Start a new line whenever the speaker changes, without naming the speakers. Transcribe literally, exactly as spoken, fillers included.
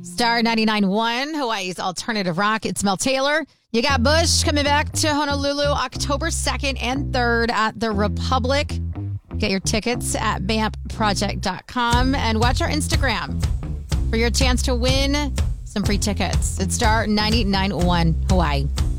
Star ninety-nine point one, Hawaii's alternative rock. It's Mel Taylor. You got Bush coming back to Honolulu October second and third at the Republic. Get your tickets at bamp project dot com and watch our Instagram for your chance to win some free tickets. It's Star ninety-nine point one Hawaii.